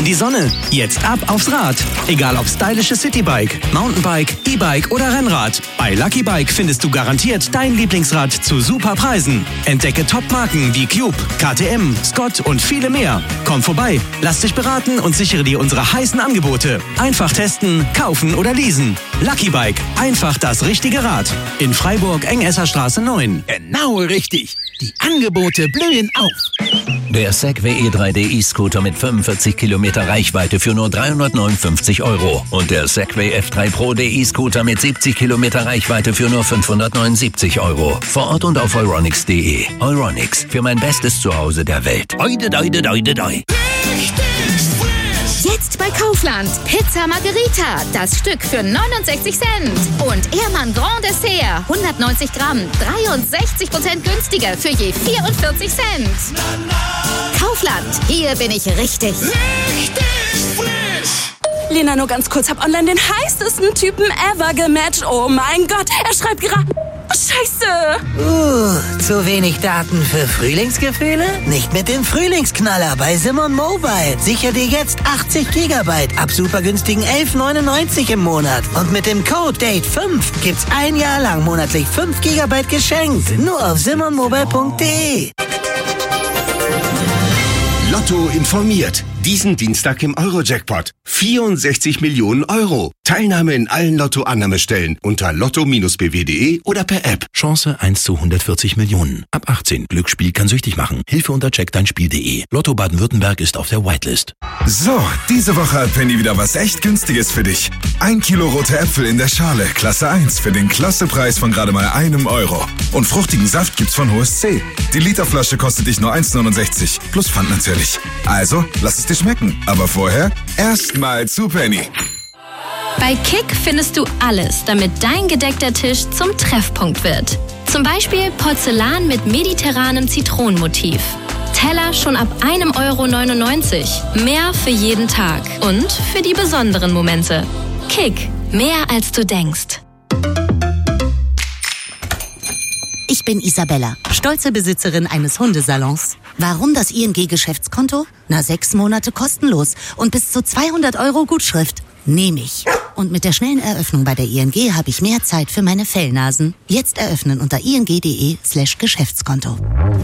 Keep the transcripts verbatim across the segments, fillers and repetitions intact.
in die Sonne. Jetzt ab aufs Rad. Egal ob stylische Citybike, Mountainbike, E-Bike oder Rennrad. Bei Lucky Bike findest du garantiert dein Lieblingsrad zu super Preisen. Entdecke Top-Marken wie Cube, K T M, Scott und viele mehr. Komm vorbei, lass dich beraten und sichere dir unsere heißen Angebote. Einfach testen, kaufen oder leasen. Lucky Bike, einfach das richtige Rad. In Freiburg, Engesserstraße neun. Genau richtig. Die Angebote blühen auf. Der Segway E drei D E-Scooter mit fünfundvierzig Kilometer Reichweite für nur dreihundertneunundfünfzig Euro. Und der Segway F drei Pro D E-Scooter mit siebzig Kilometer Reichweite für nur fünfhundertneunundsiebzig Euro. Vor Ort und auf euronics punkt de. Euronics, für mein bestes Zuhause der Welt. Oide, doide, doide, doi. Jetzt bei Kaufland. Pizza Margherita, das Stück für neunundsechzig Cent. Und Ehrmann Grand Dessert, hundertneunzig Gramm, dreiundsechzig Prozent günstiger für je vierundvierzig Cent. Kaufland, hier bin ich richtig. Richtig frisch. Lena, nur ganz kurz, hab online den heißesten Typen ever gematcht. Oh mein Gott, er schreibt gerade... Scheiße! Uh, zu wenig Daten für Frühlingsgefühle? Nicht mit dem Frühlingsknaller bei Simon Mobile. Sicher dir jetzt achtzig Gigabyte ab super günstigen elf neunundneunzig im Monat. Und mit dem Code Date fünf gibt's ein Jahr lang monatlich fünf Gigabyte geschenkt. Nur auf simon mobile punkt de. Lotto informiert. Diesen Dienstag im Euro-Jackpot. vierundsechzig Millionen Euro. Teilnahme in allen Lotto-Annahmestellen unter lotto Bindestrich b w punkt de oder per App. Chance eins zu hundertvierzig Millionen. Ab achtzehn. Glücksspiel kann süchtig machen. Hilfe unter check dein spiel punkt de. Lotto Baden-Württemberg ist auf der Whitelist. So, diese Woche hat Penny wieder was echt Günstiges für dich. Ein Kilo rote Äpfel in der Schale, Klasse eins, für den Klassepreis von gerade mal einem Euro. Und fruchtigen Saft gibt's von H S C. Die Literflasche kostet dich nur eins neunundsechzig. Plus Pfand natürlich. Also, lass es dir schmecken. Aber vorher erstmal zu Penny. Bei Kick findest du alles, damit dein gedeckter Tisch zum Treffpunkt wird. Zum Beispiel Porzellan mit mediterranem Zitronenmotiv. Teller schon ab einem Euro neunundneunzig. Mehr für jeden Tag und für die besonderen Momente. Kick, mehr als du denkst. Ich bin Isabella, stolze Besitzerin eines Hundesalons. Warum das I N G-Geschäftskonto? Na, sechs Monate kostenlos und bis zu zweihundert Euro Gutschrift. Nehme ich. Und mit der schnellen Eröffnung bei der I N G habe ich mehr Zeit für meine Fellnasen. Jetzt eröffnen unter ing.de slash Geschäftskonto.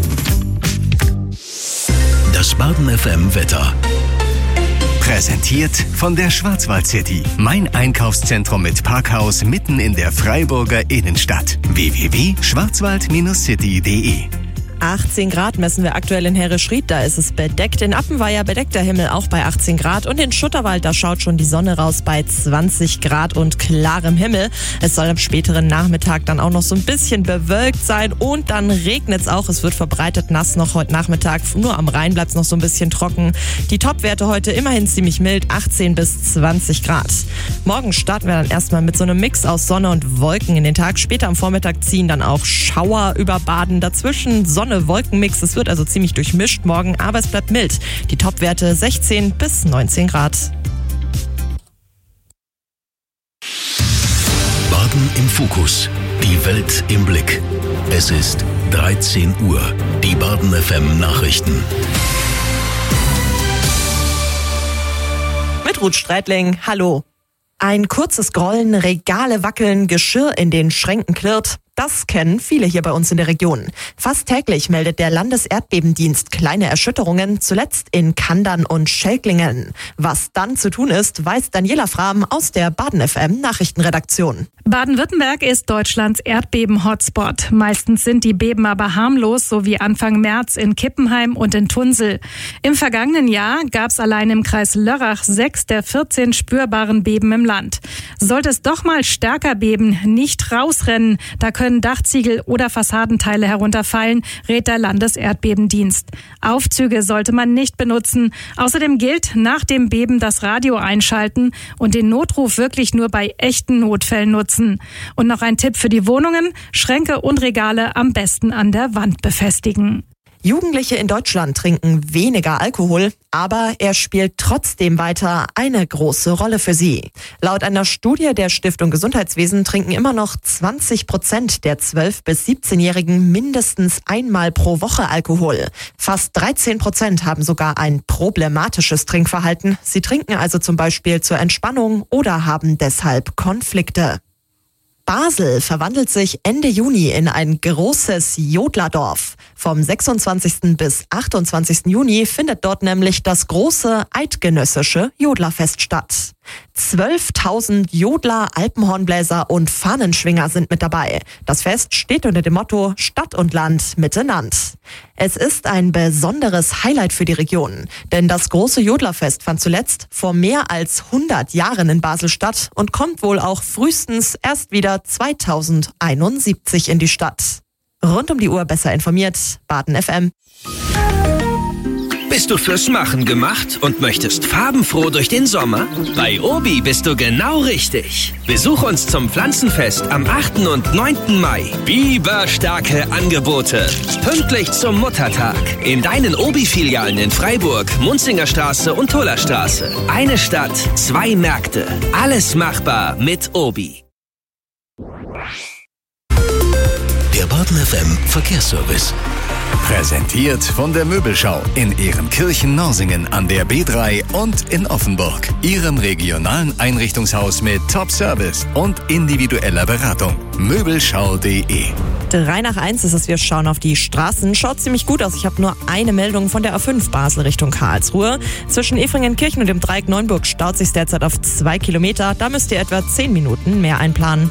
Das Baden F M Wetter. Präsentiert von der Schwarzwald City. Mein Einkaufszentrum mit Parkhaus mitten in der Freiburger Innenstadt. w w w punkt schwarzwald city punkt de. achtzehn Grad messen wir aktuell in Herrischried, da ist es bedeckt. In Appenweier bedeckter Himmel auch bei achtzehn Grad und in Schutterwald, da schaut schon die Sonne raus bei zwanzig Grad und klarem Himmel. Es soll am späteren Nachmittag dann auch noch so ein bisschen bewölkt sein und dann regnet es auch. Es wird verbreitet nass noch heute Nachmittag, nur am Rhein bleibt es noch so ein bisschen trocken. Die Topwerte heute immerhin ziemlich mild, achtzehn bis zwanzig Grad. Morgen starten wir dann erstmal mit so einem Mix aus Sonne und Wolken in den Tag. Später am Vormittag ziehen dann auch Schauer über Baden, dazwischen Sonne, Wolkenmix. Es wird also ziemlich durchmischt morgen, aber es bleibt mild. Die Topwerte sechzehn bis neunzehn Grad. Baden im Fokus. Die Welt im Blick. Es ist dreizehn Uhr. Die Baden F M Nachrichten. Mit Ruth Streitling, hallo. Ein kurzes Grollen, Regale wackeln, Geschirr in den Schränken klirrt. Das kennen viele hier bei uns in der Region. Fast täglich meldet der Landeserdbebendienst kleine Erschütterungen, zuletzt in Kandern und Schelklingen. Was dann zu tun ist, weiß Daniela Frahm aus der Baden F M Nachrichtenredaktion. Baden-Württemberg ist Deutschlands Erdbeben-Hotspot. Meistens sind die Beben aber harmlos, so wie Anfang März in Kippenheim und in Tunsel. Im vergangenen Jahr gab es allein im Kreis Lörrach sechs der vierzehn spürbaren Beben im Land. Sollte es doch mal stärker beben, nicht rausrennen, da können Dachziegel oder Fassadenteile herunterfallen, rät der Landeserdbebendienst. Aufzüge sollte man nicht benutzen. Außerdem gilt, nach dem Beben das Radio einschalten und den Notruf wirklich nur bei echten Notfällen nutzen. Und noch ein Tipp für die Wohnungen: Schränke und Regale am besten an der Wand befestigen. Jugendliche in Deutschland trinken weniger Alkohol, aber er spielt trotzdem weiter eine große Rolle für sie. Laut einer Studie der Stiftung Gesundheitswesen trinken immer noch zwanzig Prozent der zwölf- bis siebzehnjährigen mindestens einmal pro Woche Alkohol. Fast dreizehn Prozent haben sogar ein problematisches Trinkverhalten. Sie trinken also zum Beispiel zur Entspannung oder haben deshalb Konflikte. Basel verwandelt sich Ende Juni in ein großes Jodlerdorf. Vom sechsundzwanzigsten bis achtundzwanzigsten Juni findet dort nämlich das große eidgenössische Jodlerfest statt. zwölftausend Jodler, Alpenhornbläser und Fahnenschwinger sind mit dabei. Das Fest steht unter dem Motto Stadt und Land miteinander. Es ist ein besonderes Highlight für die Region, denn das große Jodlerfest fand zuletzt vor mehr als hundert Jahren in Basel statt und kommt wohl auch frühestens erst wieder zweitausendeinundsiebzig in die Stadt. Rund um die Uhr besser informiert, Baden F M. Bist du fürs Machen gemacht und möchtest farbenfroh durch den Sommer? Bei Obi bist du genau richtig. Besuch uns zum Pflanzenfest am achten und neunten Mai. Biberstarke Angebote. Pünktlich zum Muttertag. In deinen Obi-Filialen in Freiburg, Munzingerstraße und Tullerstraße. Eine Stadt, zwei Märkte. Alles machbar mit Obi. Der Baden F M Verkehrsservice. Präsentiert von der Möbelschau in Ehrenkirchen-Norsingen an der B drei und in Offenburg. Ihrem regionalen Einrichtungshaus mit Top-Service und individueller Beratung. Möbelschau punkt de. Drei nach eins ist es, wir schauen auf die Straßen. Schaut ziemlich gut aus. Ich habe nur eine Meldung von der A fünf Basel Richtung Karlsruhe. Zwischen Efringenkirchen und dem Dreieck Neunburg staut sich derzeit auf zwei Kilometer. Da müsst ihr etwa zehn Minuten mehr einplanen.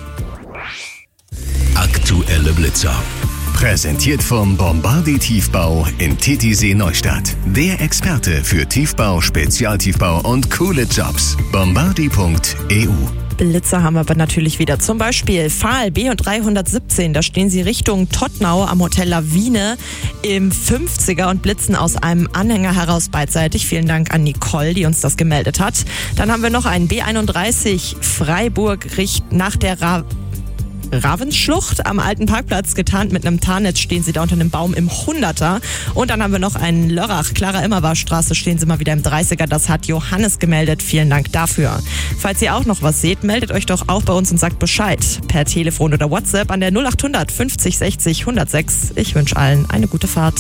Aktuelle Blitzer. Präsentiert vom Bombardi Tiefbau in Titisee Neustadt. Der Experte für Tiefbau, Spezialtiefbau und coole Jobs. Bombardi punkt e u. Blitzer haben wir aber natürlich wieder. Zum Beispiel Fahl B und dreihundertsiebzehn. Da stehen sie Richtung Tottnau am Hotel Lawine im fünfziger und blitzen aus einem Anhänger heraus beidseitig. Vielen Dank an Nicole, die uns das gemeldet hat. Dann haben wir noch einen B einunddreißig Freiburg nach der Ra Ravensschlucht am alten Parkplatz, getarnt mit einem Tarnnetz stehen sie da unter einem Baum im Hunderter. Und dann haben wir noch einen Lörrach, Clara-Immerwahr-Straße, stehen sie mal wieder im dreißiger. Das hat Johannes gemeldet. Vielen Dank dafür. Falls ihr auch noch was seht, meldet euch doch auch bei uns und sagt Bescheid. Per Telefon oder WhatsApp an der null achthundert fünfzig sechzig hundertsechs. Ich wünsche allen eine gute Fahrt.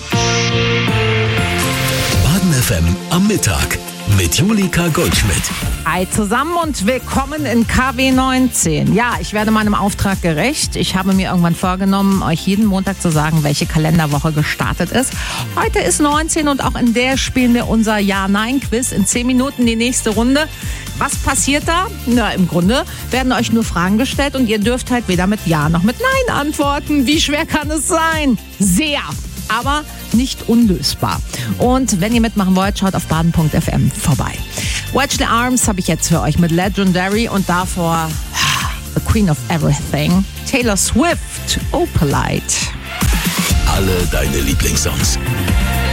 Baden F M am Mittag mit Julika Goldschmidt. Hi zusammen und willkommen in K W neunzehn. Ja, ich werde meinem Auftrag gerecht. Ich habe mir irgendwann vorgenommen, euch jeden Montag zu sagen, welche Kalenderwoche gestartet ist. Heute ist neunzehn und auch in der spielen wir unser Ja-Nein-Quiz. In zehn Minuten die nächste Runde. Was passiert da? Na, im Grunde werden euch nur Fragen gestellt und ihr dürft halt weder mit Ja noch mit Nein antworten. Wie schwer kann es sein? Sehr! Aber nicht unlösbar. Und wenn ihr mitmachen wollt, schaut auf baden punkt f m vorbei. Watch the Arms habe ich jetzt für euch mit Legendary und davor The Queen of Everything, Taylor Swift, Opalite. Alle deine Lieblingssongs.